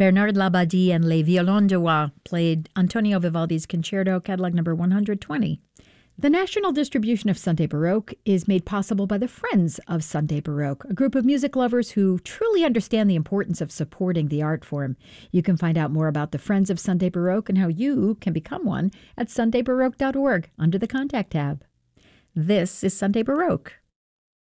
Bernard Labadie and Les Violons de Roi played Antonio Vivaldi's Concerto, catalog number 120. The national distribution of Sunday Baroque is made possible by the Friends of Sunday Baroque, a group of music lovers who truly understand the importance of supporting the art form. You can find out more about the Friends of Sunday Baroque and how you can become one at sundaybaroque.org under the Contact tab. This is Sunday Baroque.